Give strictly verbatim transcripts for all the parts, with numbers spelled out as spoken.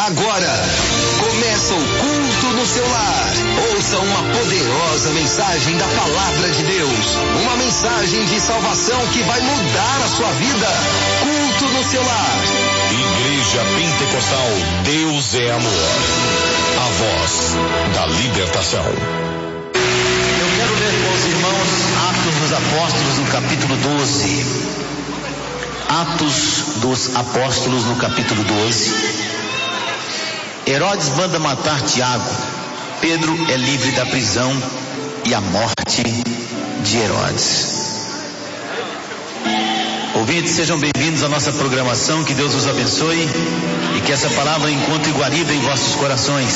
Agora, começa o culto no seu lar. Ouça uma poderosa mensagem da Palavra de Deus. Uma mensagem de salvação que vai mudar a sua vida. Culto no seu lar. Igreja Pentecostal, Deus é amor. A voz da libertação. Eu quero ler com os irmãos Atos dos Apóstolos no capítulo doze. Atos dos Apóstolos no capítulo doze. Herodes manda matar Tiago. Pedro é livre da prisão e a morte de Herodes. Ouvintes, sejam bem-vindos à nossa programação. Que Deus os abençoe e que essa palavra encontre guarida em vossos corações.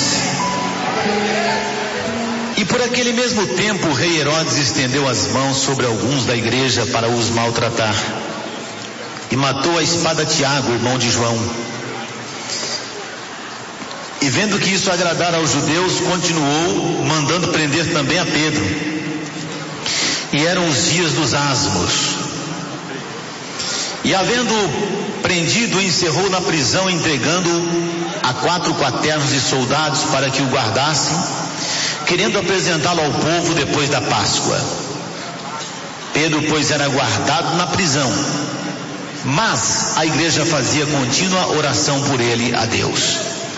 E por aquele mesmo tempo o rei Herodes estendeu as mãos sobre alguns da igreja para os maltratar. E matou a espada Tiago, irmão de João. E vendo que isso agradara aos judeus, continuou mandando prender também a Pedro. E eram os dias dos asmos. E havendo prendido, encerrou na prisão, entregando-o a quatro quaternos de soldados para que o guardassem, querendo apresentá-lo ao povo depois da Páscoa. Pedro, pois, era guardado na prisão, mas a igreja fazia contínua oração por ele a Deus.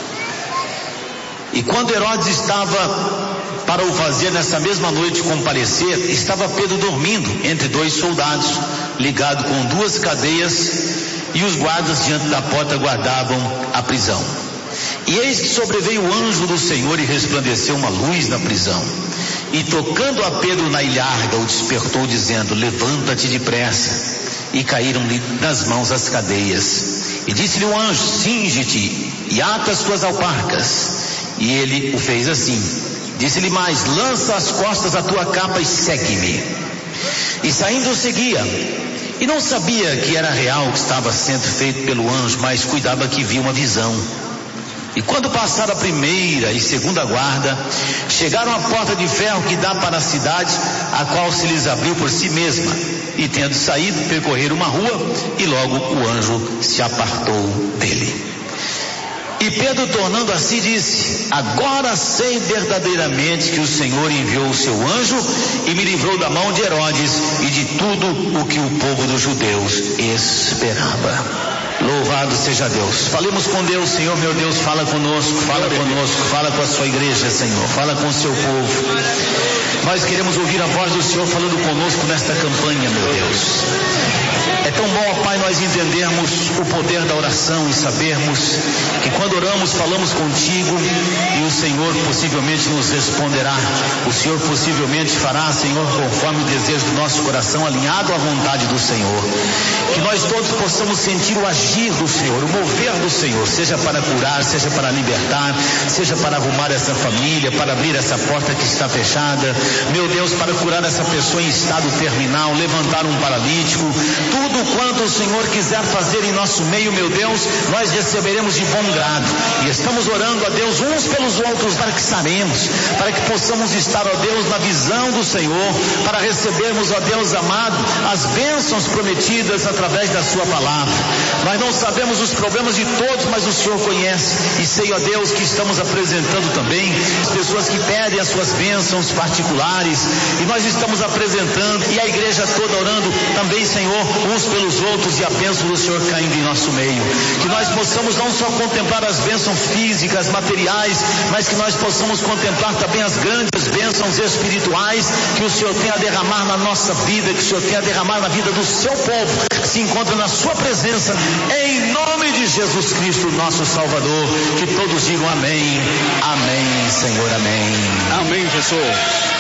E quando Herodes estava para o fazer nessa mesma noite comparecer, estava Pedro dormindo entre dois soldados, ligado com duas cadeias, e os guardas diante da porta guardavam a prisão. E eis que sobreveio o anjo do Senhor e resplandeceu uma luz na prisão. E tocando a Pedro na ilharga, o despertou, dizendo: levanta-te depressa. E caíram-lhe nas mãos as cadeias. E disse-lhe o anjo: cinge-te e ata as tuas alparcas. E ele o fez assim. Disse-lhe mais: lança as costas a tua capa e segue-me. E saindo o seguia. E não sabia que era real o que estava sendo feito pelo anjo, mas cuidava que via uma visão. E quando passaram a primeira e segunda guarda, chegaram à porta de ferro que dá para a cidade, a qual se lhes abriu por si mesma. E tendo saído, percorreram uma rua, e logo o anjo se apartou dele. E Pedro, tornando a si, disse: agora sei verdadeiramente que o Senhor enviou o seu anjo e me livrou da mão de Herodes e de tudo o que o povo dos judeus esperava. Louvado seja Deus. Falemos com Deus. Senhor meu Deus, fala conosco, fala conosco, fala com a sua igreja, Senhor, fala com o seu povo. Nós queremos ouvir a voz do Senhor falando conosco nesta campanha, meu Deus. É tão bom, ó Pai, nós entendermos o poder da oração e sabermos que quando oramos, falamos contigo e o Senhor possivelmente nos responderá. O Senhor possivelmente fará, Senhor, conforme o desejo do nosso coração, alinhado à vontade do Senhor. Que nós todos possamos sentir o agir do Senhor, o mover do Senhor, seja para curar, seja para libertar, seja para arrumar essa família, para abrir essa porta que está fechada. Meu Deus, para curar essa pessoa em estado terminal, levantar um paralítico, tudo quanto o Senhor quiser fazer em nosso meio, meu Deus, nós receberemos de bom grado. E estamos orando a Deus uns pelos outros para que saremos, para que possamos estar, ó Deus, na visão do Senhor, para recebermos, ó Deus amado, as bênçãos prometidas através da sua palavra. Nós não sabemos os problemas de todos, mas o Senhor conhece. E sei, ó Deus, que estamos apresentando também as pessoas que pedem as suas bênçãos particulares, e nós estamos apresentando, e a igreja toda orando também, Senhor, uns pelos outros, e a bênção do Senhor caindo em nosso meio. Que nós possamos não só contemplar as bênçãos físicas, materiais, mas que nós possamos contemplar também as grandes bênçãos espirituais que o Senhor tem a derramar na nossa vida, que o Senhor tem a derramar na vida do seu povo, que se encontra na sua presença, em nome de Jesus Cristo, nosso Salvador. Que todos digam amém, amém, Senhor, amém. Amém, Jesus.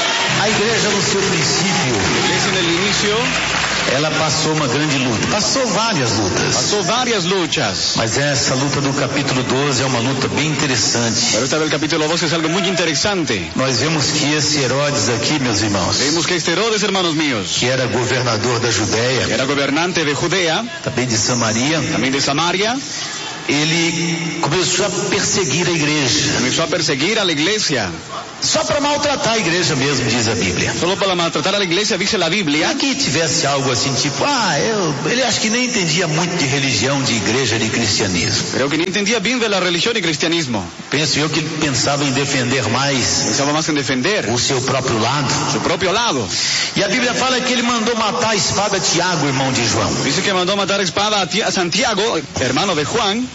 A igreja no seu princípio, Iglesia en el inicio, ela passou uma grande luta, passou várias lutas, pasó varias luchas. mas essa luta do capítulo doze é uma luta bem interessante. Pero esta del capítulo doce es algo muy interesante. Nós vemos que esse Herodes aqui, meus irmãos, Vemos que este Herodes, hermanos míos, que era governador da Judéia, era gobernante de Judea, também de Samaria, también de Samaria, ele começou a perseguir a igreja. Comenzó a perseguir a la iglesia. Só para maltratar a igreja mesmo, diz a Bíblia. Solo para maltratar a la iglesia, dice la Biblia. Aqui tivesse algo assim, tipo, ah, eu, ele acho que nem entendia muito de religião, de igreja, de cristianismo. Pero que no entendía bien de la religión y cristianismo. Penso eu que ele pensava em defender mais Pensaba más en defender o seu próprio lado. su propio lado. E a Bíblia fala que ele mandou matar a espada Tiago, irmão de João. Dice que mandó matar a espada a Ti- a Santiago, hermano de Juan.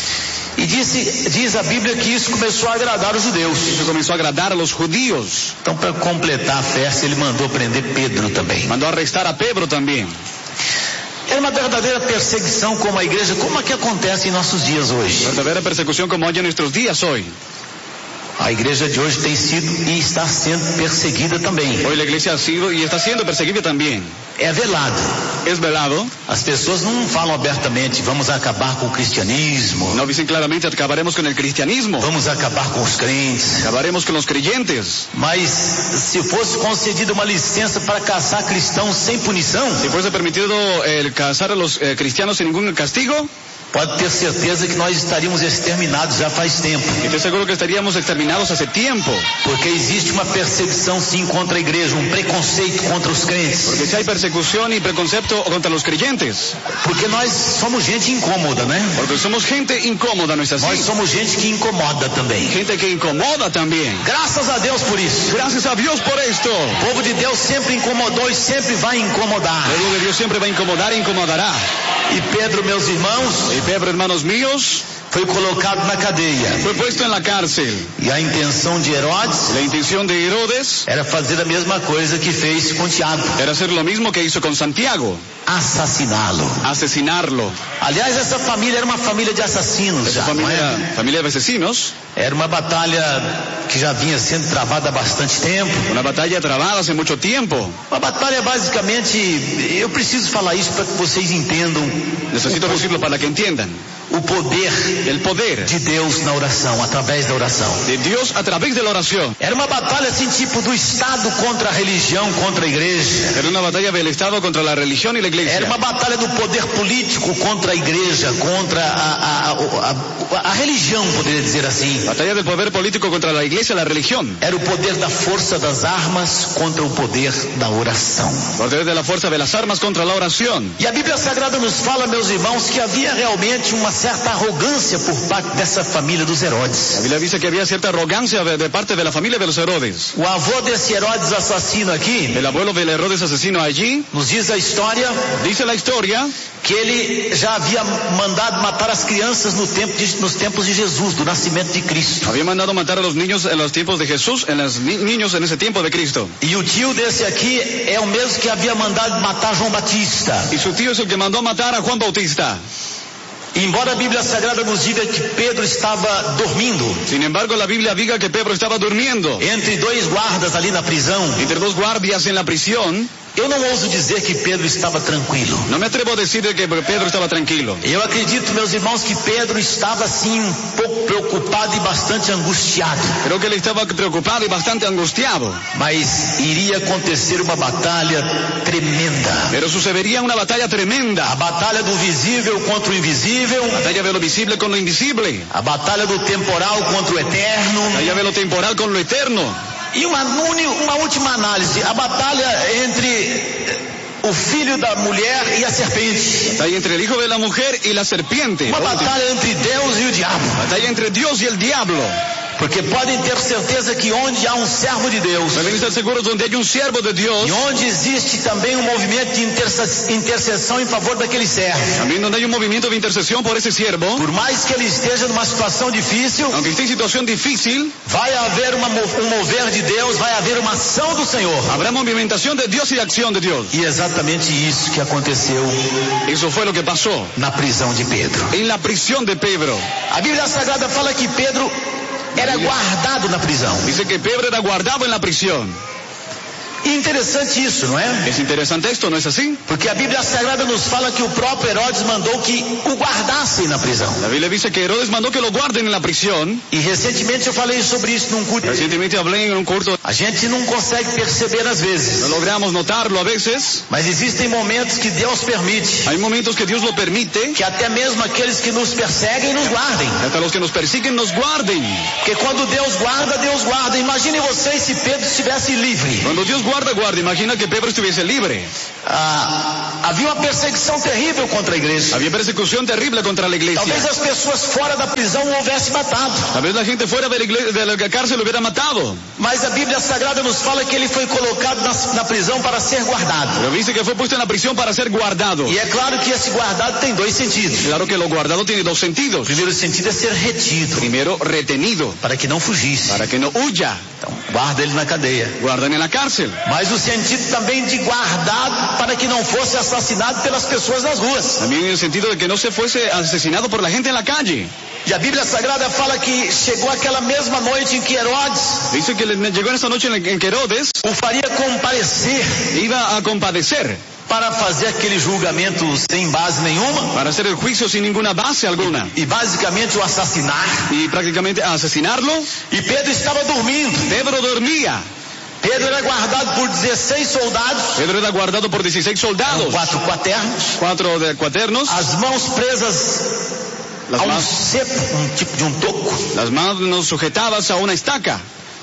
E disse, diz a Bíblia que isso começou a agradar os judeus. Eso comenzó a agradar a los judíos. Então, para completar a festa, ele mandou prender Pedro também. Mandó arrestar a Pedro también. Era uma verdadeira perseguição como a igreja, como é que acontece em nossos dias hoje. Verdadera persecución como hay en nuestros días hoy. A igreja de hoje tem sido e está sendo perseguida também. Hoy la iglesia ha sido y está siendo perseguida también. É velado. Es velado. As pessoas não falam abertamente, vamos acabar com o cristianismo, No dicen claramente, acabaremos con el cristianismo. vamos acabar com os crentes. Acabaremos con los creyentes. Mas se fosse concedida uma licença para caçar cristãos sem punição, Si fuese permitido el casar a los eh, cristianos sin ningún castigo, pode ter certeza que nós estaríamos exterminados já faz tempo. estoy seguro que estaríamos exterminados hace tiempo. Porque existe uma perseguição sim contra a igreja, um preconceito contra os crentes. Porque si hay persecución y preconcepto contra los creyentes. Porque nós somos gente incômoda, né? Porque somos gente incómoda, ¿no es así? Nós somos gente que incomoda também. Gente que incomoda también. Graças a Deus por isso. Gracias a Dios por esto. O povo de Deus sempre incomodou e sempre vai incomodar. El pueblo de Dios siempre va a incomodar e incomodará. E Pedro, meus irmãos, Y Pedro, hermanos míos, foi colocado na cadeia. fue puesto en la cárcel. E a intenção de Herodes La intención de Herodes era fazer a mesma coisa que fez com Tiago, era hacer lo mismo que hizo con Santiago, assassiná-lo. asesinarlo. Aliás, essa família era uma família de assassinos Esa já, não familia, é? familia de asesinos, Era uma batalha que já vinha sendo travada há bastante tempo. una batalla trabada hace mucho tiempo. Uma batalha basicamente, eu preciso falar isso para que vocês entendam Necesito decirlo para que entiendan. o poder El poder de Deus na oração, através da oração. de Dios a través de la oración. Era uma batalha assim, tipo do Estado contra a religião, contra a igreja. Era una batalla del Estado contra la religión y la iglesia. Era uma batalha do poder político contra a igreja, contra a, a, a, a, a religião, poderia dizer assim. Batalla del poder político contra la iglesia y la religión. Era o poder da força das armas contra o poder da oração. Poder de la fuerza de las armas contra la oración. E a Bíblia Sagrada nos fala, meus irmãos, que havia realmente uma certa arrogância por parte dessa família dos La Herodes. Biblia dice que había cierta arrogancia de, de parte de la familia de los Herodes. O avô desse Herodes assassino aqui, El abuelo del Herodes asesino allí, nos diz a história dice la historia que ele já havia mandado matar as crianças no tempo de, nos tempos de Jesus, do nascimento de Cristo. había mandado matar a los niños en los tiempos de Jesús, en los ni- niños en ese tiempo de Cristo. E o tio desse aqui é o mesmo que havia mandado matar João Batista. Y su tío es el que mandó matar a Juan Bautista. Embora a Bíblia Sagrada nos diga que Pedro estava dormindo Sin embargo, la Biblia diga que Pedro estaba durmiendo entre dois guardas ali na prisão, entre dos guardias en la prisión. eu não ouso dizer que Pedro estava tranquilo. No me atrevo a decir de que Pedro estaba tranquilo. Eu acredito, meus irmãos, que Pedro estava assim um pouco preocupado e bastante angustiado. Creo que él estaba preocupado y bastante angustiado. Mas iria acontecer uma batalha tremenda. Pero sucedería una batalla tremenda. A batalha do visível contra o invisível, Batalla de lo visible con lo invisible. a batalha do temporal contra o eterno. Batalla de lo temporal con lo eterno. E uma, uni- uma última análise, a batalha entre o filho da mulher e a serpente. Batalla entre el hijo de la mujer y la serpiente. Uma batalha entre Deus e o diabo. Batalla entre Dios y el diablo. Porque podem ter certeza que onde há um servo de Deus, Deben estar seguros donde hay un siervo de Dios. e onde existe também um movimento de interse- intercessão em favor daquele servo, También donde hay un movimiento de intercesión por ese siervo. por mais que ele esteja numa situação difícil, Aunque esté en situación difícil, vai haver uma mo- um mover de Deus, vai haver uma ação do Senhor. habrá movimentación de Dios y acción de Dios. E exatamente isso que aconteceu Eso fue lo que pasó na prisão de Pedro. en la prisión de Pedro. A Bíblia Sagrada fala que Pedro era guardado na prisão. Dice que Pedro era guardado en la prisión. E interessante isso, não é? Es interesante esto, ¿no es así? Porque a Bíblia Sagrada nos fala que o próprio Herodes mandou que o guardassem na prisão. La Biblia dice que Herodes mandó que lo guarden en la prisión. E recentemente eu falei sobre isso num culto. Recientemente hablé en un curso. A gente não consegue perceber às vezes. No logramos notarlo a veces. Mas existem momentos que Deus permite. Hay momentos que Dios lo permite. Que até mesmo aqueles que nos perseguem nos guardem. Hasta los que nos persiguen nos guarden. Porque quando Deus guarda, Deus guarda. Imagine vocês se Pedro estivesse livre. Cuando Dios guarda, guarda. Imagina que Pedro estuviese libre. Ah, havia uma perseguição terrível contra a igreja. Había persecución terrible contra la iglesia. Talvez as pessoas fora da prisão o houvessem matado. Talvez la gente fuera de la, iglesia, de la cárcel lo hubiera matado. Mas a Bíblia Sagrada nos fala que ele foi colocado na, na prisão para ser guardado. Pero dice que fue puesto en la prisión para ser guardado. E é claro que esse guardado tem dois sentidos. Claro que lo guardado tiene dos sentidos. O primeiro sentido é ser retido. Primero, retenido. Para que não fugisse. Para que no huya. Então, guarda ele na cadeia. Guardan en la cárcel. Mas o sentido também de guardado para que não fosse assassinado pelas pessoas nas ruas. También en el sentido de que no se fuese asesinado por la gente en la calle. E a Bíblia Sagrada fala que chegou aquela mesma noite em que Herodes dice que llegó en esa noche en que Herodes o faria comparecer, iba a compadecer para fazer aquele julgamento sem base nenhuma, para hacer el juicio sin ninguna base alguna e basicamente o assassinar, y prácticamente asesinarlo. E Pedro estava dormindo. Pedro dormía. Pedro era guardado por dezesseis soldados. Pedro era guardado por dieciséis soldados. Quatro quaternos. Quatro de cuaternos. As mãos presas Las a um manos, cepo, um tipo de um toco. Las manos sujetadas a una estaca.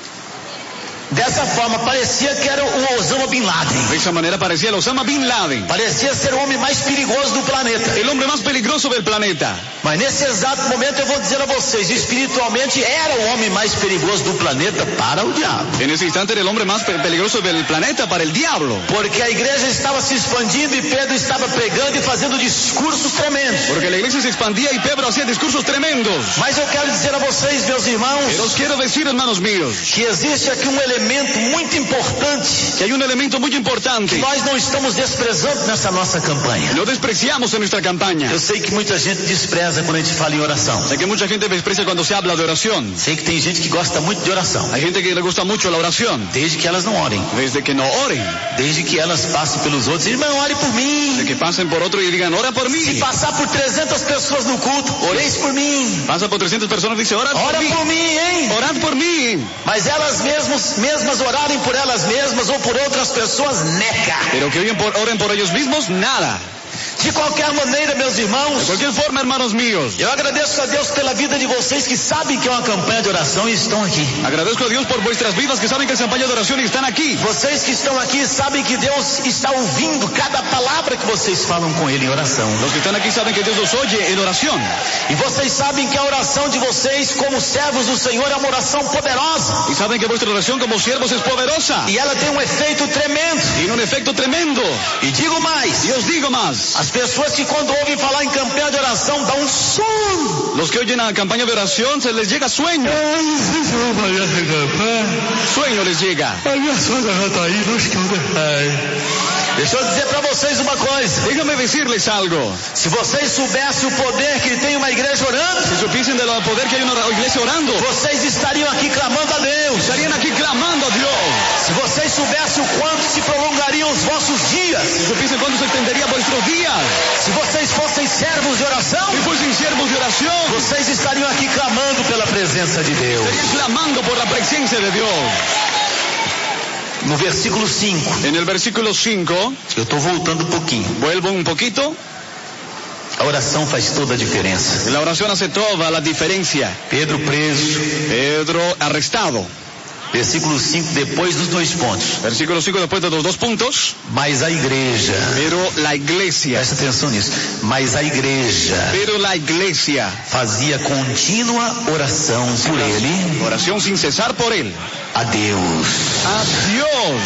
Dessa forma, parecia que era o Osama Bin Laden. De esa manera parecía el Osama Bin Laden. Parecia ser o homem mais perigoso do planeta. El hombre más peligroso del planeta. Mas nesse exato momento eu vou dizer a vocês, espiritualmente era o homem mais perigoso do planeta para o diabo. En ese instante era el hombre más peligroso del planeta para el diablo. Porque a igreja estava se expandindo e Pedro estava pregando e fazendo discursos tremendos. Porque la iglesia se expandía y Pedro hacía discursos tremendos. Mas eu quero dizer a vocês, meus irmãos, Pero os quiero decir, hermanos míos, que existe aqui um elemento muito importante, que hay un elemento muy importante que nós não estamos desprezando nessa nossa campanha. No despreciamos en nuestra campaña. Eu sei que muita gente despreza quando a gente fala em oração. Sé que mucha gente desprecia cuando se habla de oración. Sei que tem gente que gosta muito de oração. Hay gente que le gusta mucho la oración. Desde que elas não orem. Desde que no oren. Desde que elas passem pelos outros. Irmão, ore por mim. De que pasen por otro y digan, ora por mí. Se passar por trezentas pessoas no culto, oreis por mim. Pasa por trescientas personas y dice, ora por Ora mí. por mim, hein? Orad por mí. Mas elas mesmas, mesmas orarem por elas mesmas ou por outras pessoas, neca. Pero que oren por, oren por ellos mismos, nada. De qualquer maneira, meus irmãos, De cualquier forma, hermanos míos, eu agradeço a Deus pela vida de vocês que sabem que é uma campanha de oração e estão aqui. agradezco a Dios por vuestras vidas que saben que es campaña de oración y están aquí. Vocês que estão aqui sabem que Deus está ouvindo cada palavra que vocês falam com Ele em oração. Los que están aquí saben que Dios los oye en oración. E vocês sabem que a oração de vocês como servos do Senhor é uma oração poderosa. Y saben que vuestra oración como siervos es poderosa. E ela tem um efeito tremendo. Tiene un efecto tremendo. E digo mais, Y os digo más. as pessoas que quando ouvem falar em campanha de oração dão um sono. Los que oyen a campaña de oración se les llega sueño. Sueño les llega. Deixa eu dizer para vocês uma coisa. Déjame decirles algo. Se vocês soubessem o poder que tem uma igreja orando, Si supiesen del poder que hay una iglesia orando, vocês estariam aqui clamando a Deus. estarían aquí clamando a Dios. Se vocês soubessem o quanto se prolongariam os vossos dias, Si supiesen cuánto se extendería vuestros días, se vocês fossem servos de oração, si fuesen siervos de oración, vocês estariam aqui clamando pela presença de Deus. estarían clamando por la presencia de Dios. No versículo cinco, En el versículo cinco, eu estou voltando um pouquinho. vuelvo un poquito. A oração faz toda a diferença. La oración hace toda la diferencia. Pedro preso, Pedro arrestado. versículo cinco, depois dos dois pontos. Versículo cinco, después de los dos puntos. Mas a igreja, Pero la iglesia, presta atenção nisso, mas a igreja pero la iglesia, fazia contínua oração por ele, oración sin cesar por él. a Deus. A Dios.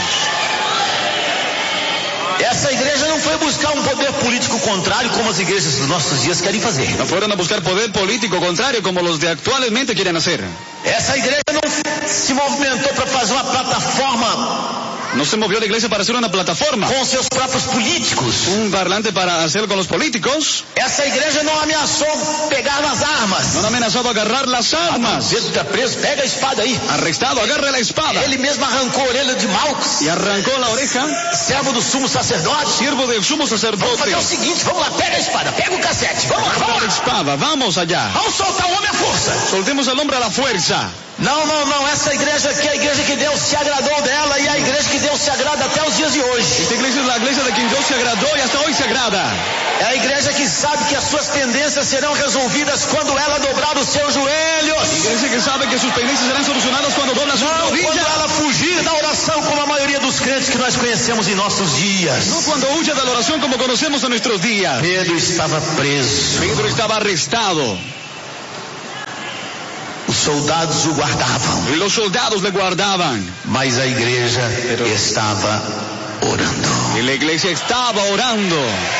Essa igreja não foi buscar um poder político contrário como as igrejas dos nossos dias querem fazer. No fueron a buscar poder político contrario como los de actualmente quieren hacer. Essa igreja não se movimentou para fazer uma plataforma No se movió la iglesia para hacer una plataforma. com seus próprios políticos. Un parlante para hacerlo con los políticos. Essa igreja não ameaçou pegar nas armas. No han amenazado a agarrar las armas. Pedro está preso, pega a espada aí. Arrestado, agarre la espada. Ele mesmo arrancou a orelha de Malcos, Y arrancó la oreja. servo do sumo sacerdote. Siervo del sumo Vamos sacerdote. fazer o seguinte, vamos lá, pega a espada, pega o cacete, vamos lá, Agarra vamos la lá. espada, vamos allá. Vamos soltar o homem à força. Soltemos al hombre a la fuerza. Não, não, não, essa igreja aqui é a igreja que Deus se agradou dela e é a igreja que Deus se agrada até os dias de hoje. Esta iglesia es la iglesia de quien Dios se agradó y hasta hoy se agrada. É a igreja que sabe que as suas pendências serão resolvidas quando ela dobrar os seus joelhos. Iglesia que sabe que sus pendencias serán solucionadas cuando dobla sus Não quando rodillas. ela fugir da oração, como a maioria dos crentes que nós conhecemos em nossos dias. No cuando huye de la oración como conocemos en nuestros días. Pedro estava preso. Pedro estaba arrestado. Os soldados o guardavam, Y los soldados le guardaban. mas a igreja estava orando. Y la iglesia estaba orando.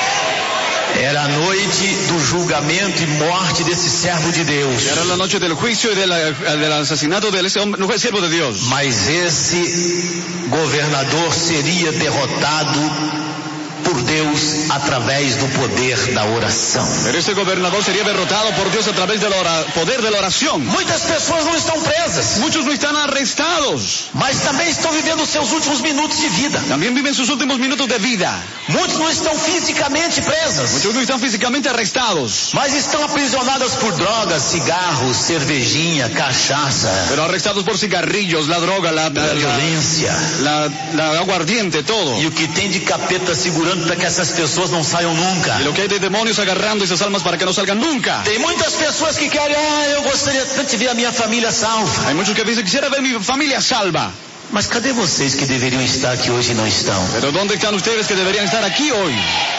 Era a noite do julgamento e morte desse servo de Deus. Era la noche del juicio y de la- del asesinato de ese hombre, no fue siervo de Dios. Mas esse governador seria derrotado por Deus através do poder da oração. Pero ese gobernador sería derrotado por Dios a través del ora- poder de la oración. Muitas pessoas não estão presas, Muchos no están arrestados. mas também estão vivendo os seus últimos minutos de vida. También viven sus últimos minutos de vida. Muitos não estão fisicamente presas, Muchos no están físicamente arrestados, mas estão aprisionadas por drogas, cigarros, cervejinha, cachaça, pero arrestados por cigarrillos, la droga, la, la, la, violência. la- la aguardiente, todo. E o que tem de capeta segurando para que essas pessoas não saiam nunca. Y lo que hay de demonios agarrando esas almas para que no salgan nunca. Tem muitas pessoas que querem, ah, eu gostaria tanto de ver a minha família salva. Hay muchos que dicen, quisiera ver mi familia salva. Mas cadê vocês que deveriam estar aqui hoje e não estão? Pero ¿dónde están ustedes que deberían estar aquí hoy?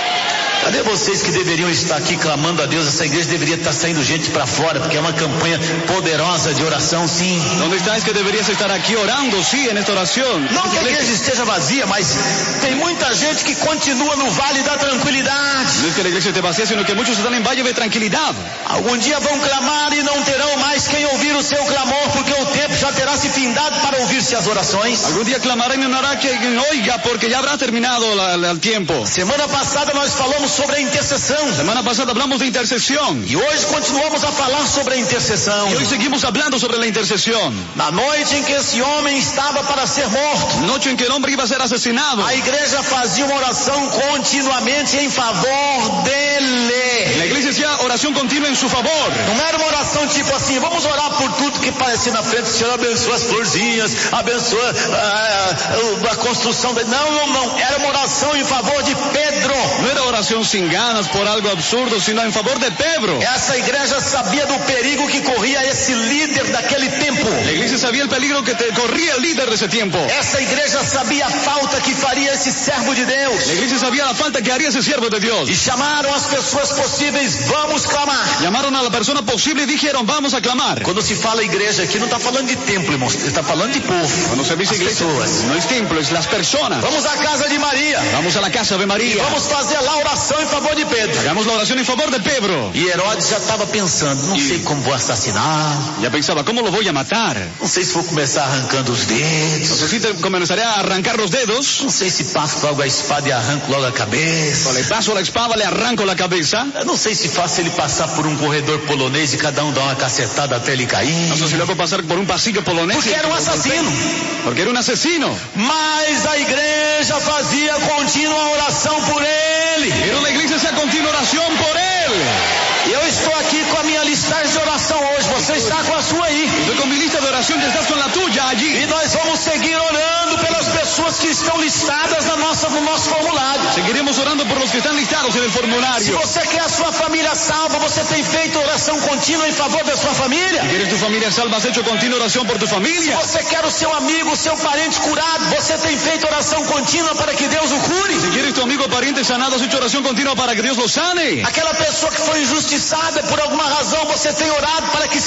Cadê vocês que deveriam estar aqui clamando a Deus? Essa igreja deveria estar saindo gente para fora, porque é uma campanha poderosa de oração, sim. ¿Dónde estáis que deberías estar aquí orando, sí, en esta oración? Não que a igreja esteja vazia, mas tem muita gente que continua no vale da tranquilidade. No es que la iglesia esté vacía, sino que muchos están en valle de tranquilidad. Algum dia vão clamar e não terão mais quem ouvir o seu clamor, porque o tempo já terá se findado para ouvir-se as orações. Algún día clamará y no hará que oiga, porque ya habrá terminado la- la- el tiempo. Semana passada nós falamos sobre a intercessão. Semana pasada hablamos de intercesión. E hoje continuamos a falar sobre a intercessão. Y hoy seguimos hablando sobre la intercesión. Na noite em que esse homem estava para ser morto, Noche en que el hombre iba a ser asesinado. a igreja fazia uma oração continuamente em favor dele. La iglesia hacía oración continua en su favor. Não era uma oração tipo assim, vamos orar por tudo que parecia na frente, o Senhor abençoa as florzinhas, abençoa ah, a construção dele. Não, não, não. Era uma oração em favor de Pedro. No era oración sin ganas por algo absurdo, sino en favor de Pedro. Essa igreja sabia do perigo que corria esse líder daquele tempo. La iglesia sabía el peligro que te corría el líder de ese tiempo. Essa igreja sabia a falta que faria esse servo de Deus. La iglesia sabía la falta que haría ese siervo de Dios. E chamaram as pessoas possíveis, vamos clamar. Llamaron a la persona posible y dijeron, vamos a clamar. Quando se fala igreja aqui, não está falando de templo, irmãos, está falando de povo. Cuando se dice As iglesia, pessoas. no es templo, es las personas. Vamos à casa de Maria. Vamos a la casa de E María. vamos fazer lá a oração em favor de Pedro. Hagamos la oración en favor de Pedro. E Herodes já estava pensando, não sei como vou assassinar, Ya pensaba, ¿cómo lo voy a matar? não sei se vou começar arrancando os dedos, No sé si te comenzaré a arrancar los dedos. não sei se passo logo a espada e arranco logo a cabeça. O le paso la espada, le arranco la cabeza. Eu não sei se faço ele passar por um corredor polonês e cada um dá uma cacetada até ele cair. No sé si luego pasar por un pasillo polonés. Porque era um assassino. Porque era un asesino. Mas a igreja fazia contínua oração por ele. Pero la iglesia hacía continua oración por él. E eu estou aqui com a minha listagem de oração hoje. Você está com a sua aí. Estoy con mi lista de oración, ya estás con la tuya allí. E nós vamos seguir orando pelas pessoas que estão listadas na nossa, no nosso formulário. Seguiremos orando por los que están listados en el Se formulario. você quer a sua família salva, você tem feito oração contínua em favor da sua família? Si quieres tu familia salva, has hecho continua oración por tu Se familia. você quer o seu amigo, o seu parente curado, você tem feito oração contínua para que Deus o cure? Si quieres tu amigo o pariente sanado, has hecho oración continua para que Dios lo sane. Aquela pessoa que foi injustiçada por alguma razão, você tem orado para que se faça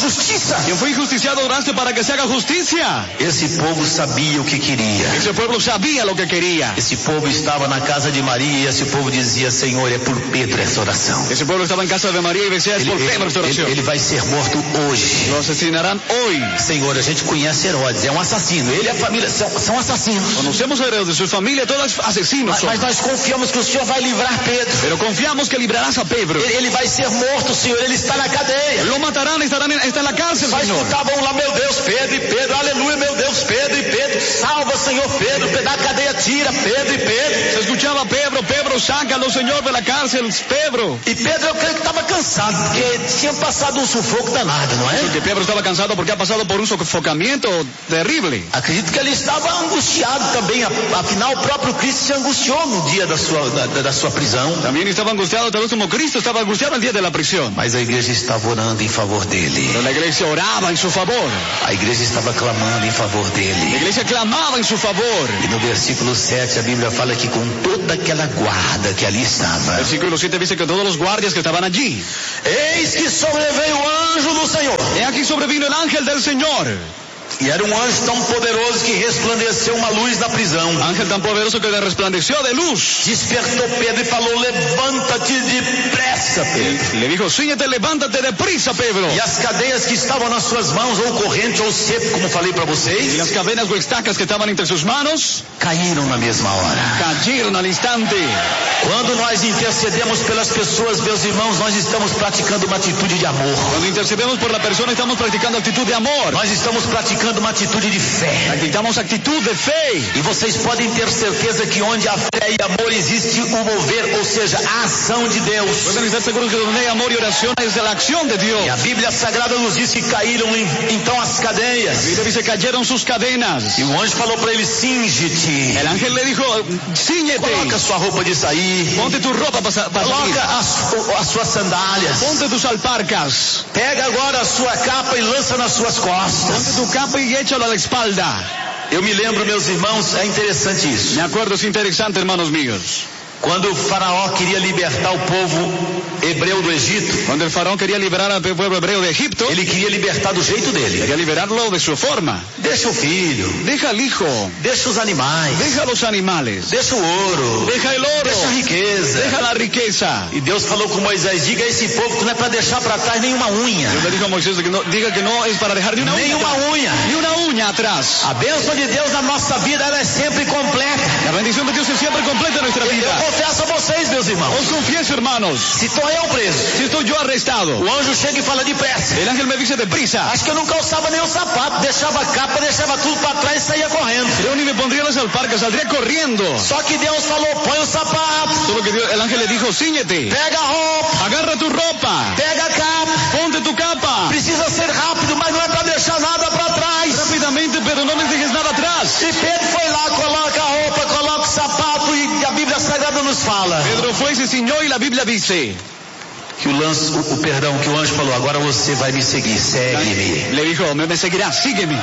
justiça. Quien fue injusticiado, oraste para que se haga justicia. Esse povo sabia o que queria. Ese pueblo sabía lo que quería. Esse povo estava na casa de Maria e esse povo dizia: Senhor, é por Pedro essa oração. Ese pueblo estaba en casa de María y decía, es Ele, por ele, Pedro esta ele, oración. ele vai ser morto hoje. Lo asesinarán hoy. Senhor, a gente conhece Herodes, é um assassino. Ele e a família são, são assassinos. Conocemos a Herodes, de su familia, todos asesinos Mas, son. mas nós confiamos que o Senhor vai livrar Pedro. Pero confiamos que librarás a Pedro. Ele, ele vai ser morto, Senhor. Ele está na cadeia. Lo matarán, estarán en, está en la cárcel, Só Señor. escutavam lá, meu Deus, Pedro e Pedro, aleluia, meu Deus, Pedro e Pedro, salva, Senhor, Pedro, da cadeia tira, Pedro e Pedro. Se escuchaba Pedro, Pedro, sácalo, Señor, de la cárcel, Pedro. E Pedro, eu creio que estava cansado, porque tinha passado um sufoco danado, não é? Porque Pedro estaba cansado porque ha pasado por un sofocamiento terrible. Acredito que ele estava angustiado também, afinal o próprio Cristo se angustiou no dia da sua, da, da sua prisão. También estaba angustiado, tal vez como Cristo estaba angustiado el día de la prisión. Mas a igreja estava orando em favor dele. Pero la iglesia oraba en su favor. A igreja estava clamando em favor La dele. iglesia clamaba en su favor. E no versículo sete a Bíblia fala que com toda aquela guarda que ali estava, Versículo siete dice que todos los guardias que estaban allí. eis que sobreveio o anjo do Senhor. He aquí sobrevino el ángel del Señor. E era um anjo tão poderoso que resplandeceu uma luz na prisão. Ángel tan poderoso que le resplandeció de luz. Despertou Pedro e falou: levanta-te depressa, Pedro. Le dijo, síñete, levántate deprisa, Pedro. E as cadeias que estavam nas suas mãos, ou corrente ou cepo, como falei para Y vocês, las cadenas o estacas que estaban entre sus manos caíram na mesma hora. cayeron al instante. Quando nós intercedemos pelas pessoas, meus irmãos, nós estamos praticando uma atitude de amor. Cuando intercedemos por la persona estamos practicando actitud de amor. Nós estamos praticando uma atitude de fé. Practicamos actitud de fe. E vocês podem ter certeza que onde há fé e amor existe o mover, ou seja, a ação de Deus. Pueden estar seguros que donde hay amor y oración es la acción de Dios. E a Bíblia Sagrada nos diz que caíram em, então as cadeias. Y dice, cayeron sus cadenas. E o anjo falou para ele: cinge-te. El ángel le dijo, ciñete. Coloca sua roupa de sair. Ponte tu ropa para salir. Coloca as, as suas sandálias. Ponte tus alparcas. Pega agora a sua capa e lança nas suas Ponte costas. tu capa y échalo a la espalda. Eu me lembro, meus irmãos, é interessante isso. Me acuerdo, es interesante, hermanos míos. Quando o faraó queria libertar o povo hebreu do Egito, Cuando el faraón quería liberar al pueblo hebreo de Egipto, ele queria libertar do jeito dele. quería liberarlo de su forma. Deixa o filho, Deja al hijo, deixa os animais, deja los animales, deixa o ouro, deja el oro, deixa a riqueza. deja la riqueza. E Deus falou com Moisés: diga a esse povo que não é para deixar para trás nenhuma unha. Dios le dijo a Moisés que no, diga que no es para dejar ni una uña Nenhuma atrás, unha. ni una uña atrás. A bênção de Deus na nossa vida, ela é sempre completa. La bendición de Dios es siempre completa en nuestra Eu vida. confesso a vocês, meus irmãos, Os confieso, hermanos, se estou eu preso, si estoy yo arrestado, o anjo chega e fala depressa. el ángel me dice deprisa, Acho que eu não calçava nem o sapato, deixava a capa, deixava tudo para trás e saía correndo. yo ni me pondría las alparcas, saldría corriendo. Só que Deus falou: põe o sapato, Solo que Dios- el ángel le dijo, ciñete, pega a roupa, agarra tu ropa, pega a capa. ponte tu capa, Precisa ser rápido, mas não é para deixar nada para trás. rápidamente, pero no les dejes nada atrás. E Pedro foi lá, coloca a roupa, coloca o sapato, e a Bíblia Sagrada nos fala Pedro fue y se ciñó y la Biblia dice, que o lance, o, o perdão, que o anjo falou: agora você vai me seguir, segue-me. le dijo, me, me seguirás, sígueme.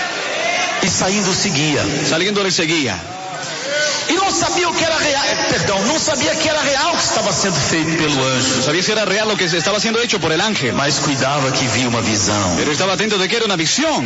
E saindo seguia. Saliendo le seguía. E não sabia o que era real, perdão, não sabia que era real o que estava sendo feito pelo anjo. No sabía si era real lo que se estaba siendo hecho por el ángel, Mas cuidava que via uma visão. pero estaba atento de que era una visión.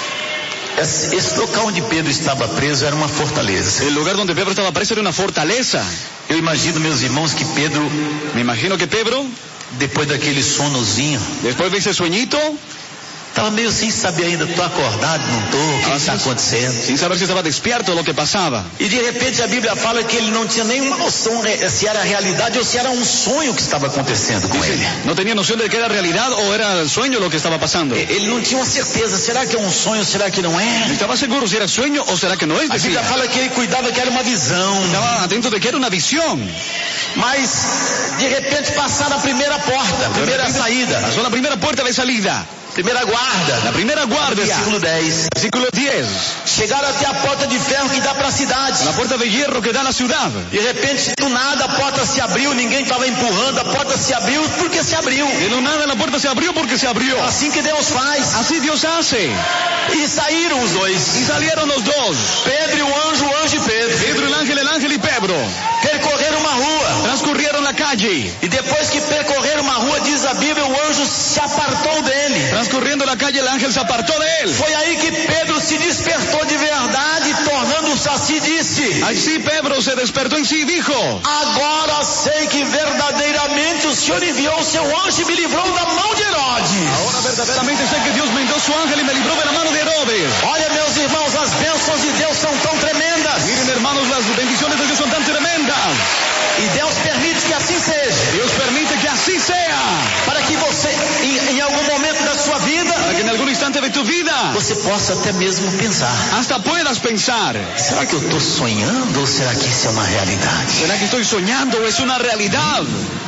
Esse, esse local onde Pedro estava preso era uma fortaleza. El lugar donde Pedro estaba preso era una fortaleza. Eu imagino, meus irmãos, que Pedro, Me imagino que Pedro, depois daquele sonozinho, después de ese sueñito, estava meio sem saber ainda, tô acordado, não tô, o que Ah, está sim. acontecendo? sin saber si estaba despierto de lo que pasaba. E de repente a Bíblia fala que ele não tinha nenhuma noção re- se era realidade ou se era um sonho que estava acontecendo com ele. No tenía noción de que era realidad o era sueño lo que estaba pasando. E- Ele não tinha uma certeza, será que é um sonho, será que não é? No estaba seguro si era sueño o será que no es. A Bíblia Decía. fala que ele cuidava que era uma visão. Estaba atento de que era una visión. Mas de repente passaram a primeira porta, a primeira saída, Pasó la primera puerta de salida, primeira guarda. la primera guardia. Versículo dez. Versículo diez. Chegaram até a porta de ferro que dá para a cidade. La puerta de hierro que da a la ciudad. De repente, do nada, a porta se abriu, ninguém estava empurrando, a porta se abriu porque se abriu. De lo nada la puerta se abrió porque se abrió. Assim que Deus faz. Así Dios hace. E saíram os dois. Y salieron los dos. Pedro e o anjo, o anjo e Pedro. Pedro el ángel, el ángel y Pedro. percorreram uma rua. Transcurrieron la calle. E depois que percorreram uma rua, diz a Bíblia, o anjo se apartou dele. Transcurriendo la calle, el ángel se apartó de él. Foi aí que Pedro se despertou de verdade, tornando-se assim, disse: Así Pedro se despertó en sí y dijo: agora sei que verdadeiramente o Senhor enviou o seu anjo e me livrou da mão de Herodes. ahora verdaderamente sé que Dios me envió su ángel y me libró de la mano de Herodes. Olha, meus irmãos, as bênçãos de Deus são tão tremendas. Miren, hermanos, las bendiciones de Dios son tan tremendas. E Deus permite que assim seja. Dios permite que así sea. Para que você, em, em algum momento da sua vida, Para que en algún instante de tu vida você possa até mesmo pensar: hasta puedas pensar: será que eu estou sonhando ou será que isso é uma realidade? ¿será que estoy soñando o es una realidad?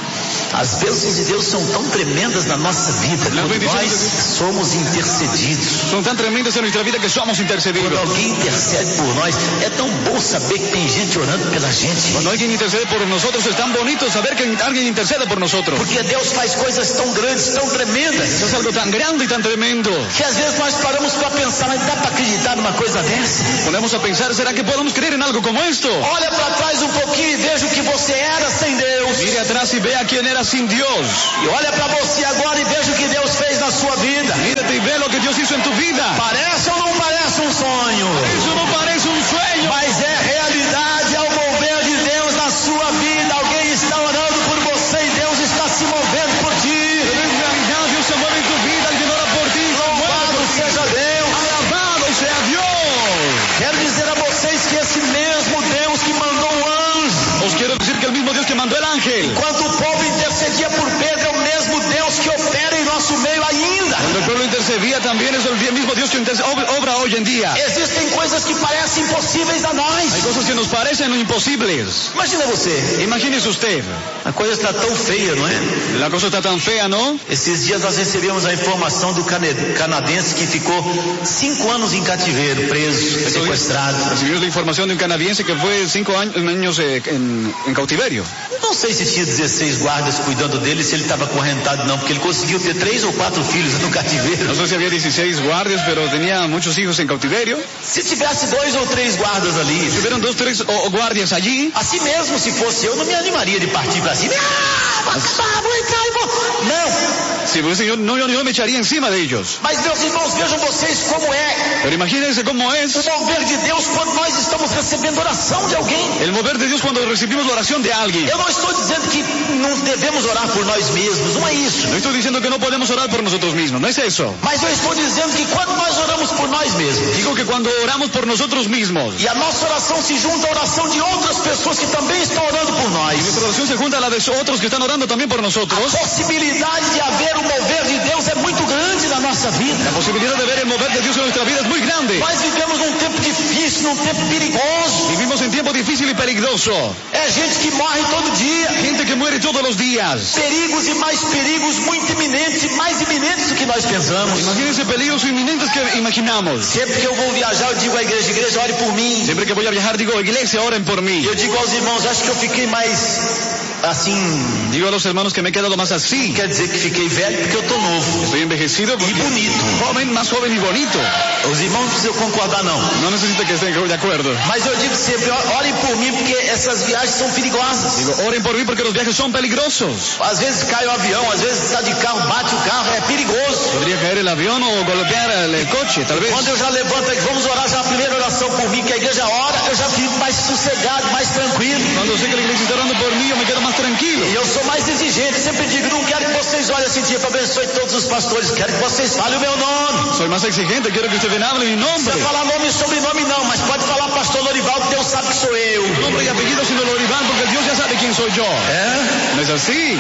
As bênçãos de Deus são tão tremendas na nossa vida quando nós somos intercedidos. Son tan tremendas en nuestra vida que somos intercedidos. Quando alguém intercede por nós, é tão bom saber que tem gente orando pela gente. Cuando alguien intercede por nosotros, es tan bonito saber que alguien intercede por nosotros. Porque Deus faz coisas tão grandes, tão tremendas, Eso es algo tan grande y tan tremendo. que às vezes nós paramos para pensar: mas dá para acreditar numa coisa dessa? Ponemos a pensar: ¿será que podemos creer en algo como esto? Olha para trás um pouquinho e veja o que você era sem Deus. Mire atrás y vea quién era sin Dios. E olha para você agora e veja o que Deus fez na sua vida. Mírate y ve lo que Dios hizo en tu vida. Parece ou não parece um sonho? Eso no parece un sueño, Mas é realidade, é o mover de Deus na sua vida. Alguém está orando por você e Deus está se movendo por ti. pero en realidad Dios se mueve en tu vida, alguien ora por ti, se mueve Louvado por ti. seja Deus. Alabado sea Dios. Quero dizer a vocês que esse mesmo Deus que mandou o anjo, Os quiero decir que el mismo Dios que mandó el ángel, enquanto o povo intercedia por Pedro, é o mesmo Deus que opera em nosso meio ainda. cuando el pueblo intercedía, también es el mismo Dios que interce- ob- obra hoy en día. Existem coisas que parecem impossíveis a Hay nós. cosas que nos parecen imposibles. Imagina você, Imagínese usted, a coisa está tão feia, não é? la cosa está tan fea, ¿no? Esses dias nós recebemos a informação do cane- canadense que ficou cinco anos em cativeiro, preso, sequestrado. Recibimos la información de un canadiense que fue cinco años, años eh, en, en cautiverio. Não sei se tinha dezesseis guardas cuidando dele, se ele estava acorrentado não, porque ele conseguiu ter três ou quatro filhos no cativeiro. No sé si había dieciséis guardias, pero tenía muchos hijos en cautiverio. Se tivesse dois ou três guardas ali, Tuvieron dos, tres o, o guardias allí. assim mesmo se fosse eu, não me animaria de partir para cima. Ah, vou acabar, vou entrar e vou... Não, Si fuese yo, no, yo, yo me echaría encima de ellos. mas meus irmãos, vejam vocês como é Pero imagínense cómo es o mover de Deus quando nós estamos recebendo oração de alguém. el mover de Dios cuando recibimos la oración de alguien. Eu não estou dizendo que não devemos orar por nós mesmos, não é isso. No estoy diciendo que no podemos orar por nosotros mismos, no es eso. Mas eu estou dizendo que quando nós oramos por nós mesmos, Digo que cuando oramos por nosotros mismos, e a nossa oração se junta à oração de outras pessoas que também estão orando por nós, nuestra oración se junta a la de otros que están orando también por a nosotros, possibilidade de haver o mover de Deus é muito grande na nossa vida. la posibilidad de ver el mover de Dios en nuestra vida es muy grande. Nós vivemos num tempo difícil, num tempo perigoso. Vivimos en tiempo difícil y peligroso. É gente que morre todo dia. Gente que muere todos los días. Perigos e mais perigos muito iminentes e mais iminentes do que nós pensamos. Imagínense peligros inminentes que imaginamos. Sempre que eu vou viajar, eu digo à igreja: igreja, ore por mim. Siempre que voy a viajar digo, iglesia, oren por mí. Eu digo aos irmãos: acho que eu fiquei mais assim. Digo a los hermanos que me he quedado más así. Quer dizer que fiquei velho porque eu tô novo. Estoy envejecido E porque bonito. joven, más joven y bonito. Os irmãos não precisam concordar, não. No necesito que estén de acuerdo. Mas eu digo sempre: orem por mim porque essas viagens são perigosas. Digo, oren por mí porque los viajes son peligrosos. Às vezes cai o avião, às vezes está de carro, bate o carro, é perigoso. Podría caer el avión o golpear el coche, tal vez. Quando eu já levanto aqui, vamos orar já a primeira oração por mim, que a igreja ora, eu já fico mais sossegado, mais tranquilo. Cuando sé que la iglesia está orando por mí, yo me quedo más tranquilo. E eu sou mais exigente, sempre digo: não quero que vocês olhem assim, dia, abençoe todos os pastores, quero que vocês falem o meu nome. Soy más exigente, quiero que ustedes hablen mi Não nombre. precisa falar nome e sobrenome não, mas pode falar pastor Lorivaldo, Deus sabe que sou eu. Nombre y apellido sino Lorival, porque Dios ya sabe quién soy yo. É? ¿No es así?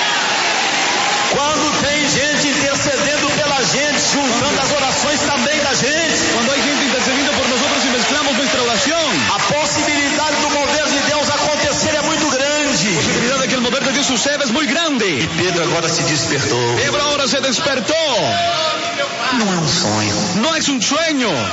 Quando tem gente intercedendo pela gente, juntando as orações também da gente, Cuando hay gente intercediendo por nosotros y mezclamos nuestra oración, a possibilidade do mover de Deus acontecer é muito grande. la posibilidad de que el mover de Dios suceda es muy grande. Pedro agora se despertou. Pedro ahora se despertó. Não é um sonho. No es un sueño.